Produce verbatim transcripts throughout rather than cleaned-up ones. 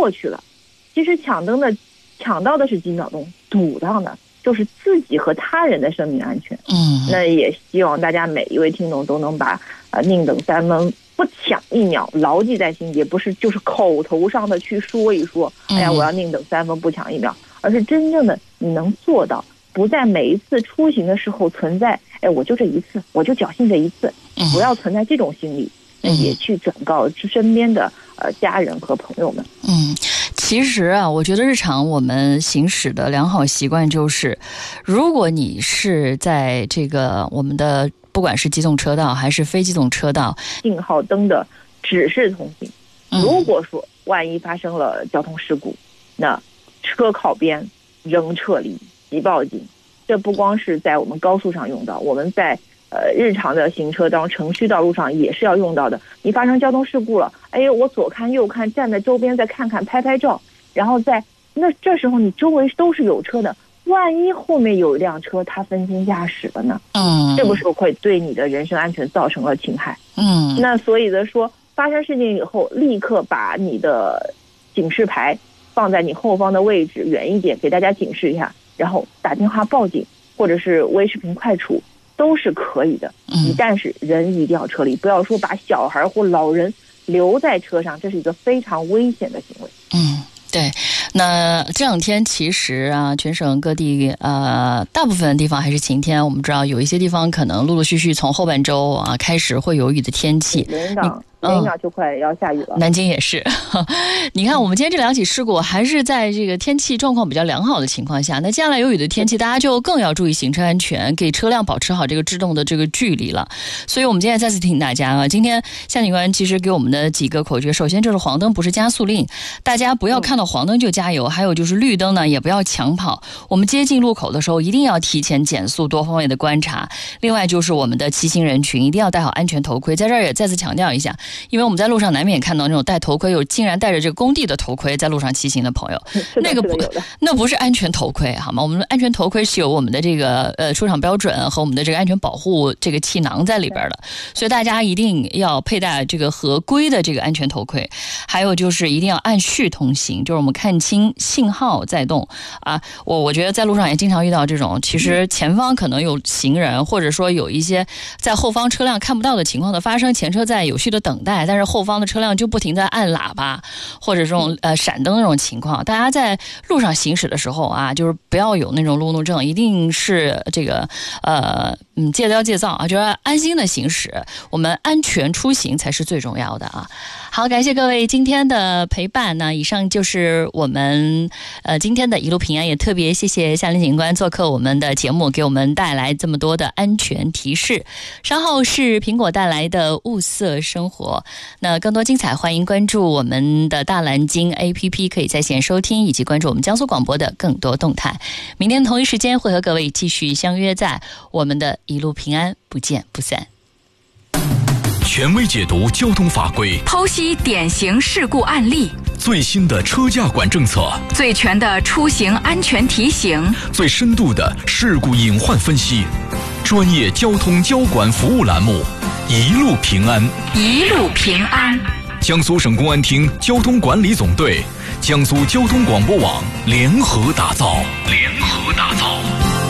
过去了。其实抢灯的抢到的是几秒钟，堵到呢就是自己和他人的生命安全。 嗯， 那也希望大家每一位听众都能把呃宁等三分不抢一秒牢记在心，也不是就是口头上的去说一说，哎呀我要宁等三分不抢一秒，而是真正的你能做到，不在每一次出行的时候存在，哎我就这一次，我就侥幸这一次，不要存在这种心理，那也去转告身边的呃家人和朋友们。 嗯。其实啊，我觉得日常我们行驶的良好习惯就是，如果你是在这个我们的不管是机动车道还是非机动车道， 信号灯的指示通行，如果说万一发生了交通事故，那车靠边仍撤离即报警。这不光是在我们高速上用到，我们在呃日常的行车当中城区道路上也是要用到的。你发生交通事故了，哎呦我左看右看，站在周边再看看拍拍照，然后在那这时候你周围都是有车的，万一后面有一辆车他分心驾驶了呢？嗯，这个时候会对你的人身安全造成了侵害。嗯，那所以的说，发生事情以后，立刻把你的警示牌放在你后方的位置远一点，给大家警示一下，然后打电话报警，或者是微视频快处。都是可以的，一旦是人一定要撤离，不要说把小孩或老人留在车上，这是一个非常危险的行为。 嗯，对。那这两天其实啊，全省各地呃大部分地方还是晴天，我们知道有一些地方可能陆陆续续从后半周啊开始会有雨的天气。 连云港连云港就快要下雨了， 南京也是。你看我们今天这两起事故还是在这个天气状况比较良好的情况下，那接下来有雨的天气大家就更要注意行车安全，给车辆保持好这个制动的这个距离了。所以我们今天再次提醒大家啊，今天夏警官其实给我们的几个口诀，首先就是黄灯不是加速令，大家不要看到黄灯就加油，还有就是绿灯呢也不要抢跑，我们接近路口的时候一定要提前减速，多方位的观察。另外就是我们的骑行人群一定要戴好安全头盔，在这儿也再次强调一下，因为我们在路上难免看到那种戴头盔有竟然戴着这个工地的头盔在路上骑行的朋友，那个不那不是安全头盔好吗？我们的安全头盔是有我们的这个呃出厂标准和我们的这个安全保护这个气囊在里边的，所以大家一定要佩戴这个合规的这个安全头盔。还有就是一定要按序通行，就是我们看清信号在动啊。我我觉得在路上也经常遇到这种，其实前方可能有行人，或者说有一些在后方车辆看不到的情况的发生，前车在有序的等待，但是后方的车辆就不停在按喇叭或者这种呃闪灯那种情况。大家在路上行驶的时候啊，就是不要有那种路怒症，一定是这个呃嗯戒骄戒躁啊，就是安心的行驶，我们安全出行才是最重要的啊。好，感谢各位今天的陪伴呢，以上就是我们呃今天的一路平安，也特别谢谢夏林警官做客我们的节目，给我们带来这么多的安全提示。稍后是苹果带来的物色生活，那更多精彩欢迎关注我们的大蓝鲸 A P P， 可以在线收听以及关注我们江苏广播的更多动态。明天同一时间会和各位继续相约在我们的一路平安，不见不散。 权威解读交通法规， 剖析典型事故案例， 最新的车驾管政策， 最全的出行安全提醒， 最深度的事故隐患分析，专业交通交管服务栏目，一路平安。 一路平安。 江苏省公安厅交通管理总队、江苏交通广播网联合打造，联合打造。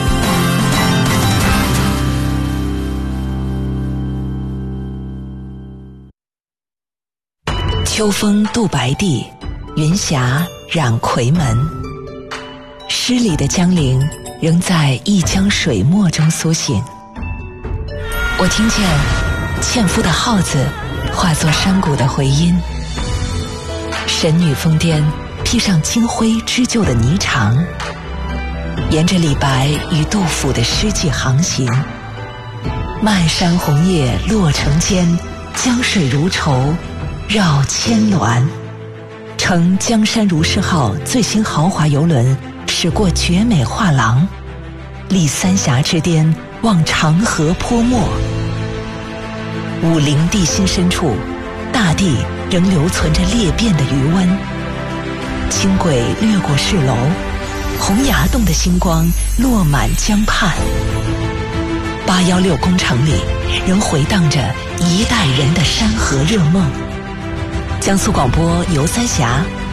秋风渡白帝，云霞染夔门。诗里的江陵仍在一江水墨中苏醒。我听见纤夫的号子化作山谷的回音。神女峰巅披上金辉织就的霓裳，沿着李白与杜甫的诗迹航行。漫山红叶落成间，江水如绸绕千峦。乘江山如是号最新豪华游轮驶过绝美画廊，立三峡之巅，望长河泼墨。武陵地心深处，大地仍留存着裂变的余温。轻轨掠过市楼，洪崖洞的星光落满江畔。八一六工程里仍回荡着一代人的山河热梦。江苏广播游三峡